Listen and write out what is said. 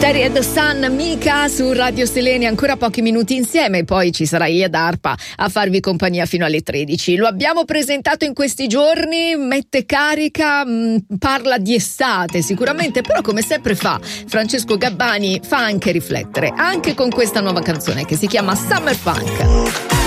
Cherry and the Sun, Mika su Radio Selene, ancora pochi minuti insieme, poi ci sarà Ia d'Arpa a farvi compagnia fino alle 13. Lo abbiamo presentato in questi giorni, mette carica, parla di estate sicuramente, però come sempre fa Francesco Gabbani, fa anche riflettere, anche con questa nuova canzone che si chiama Summer Funk.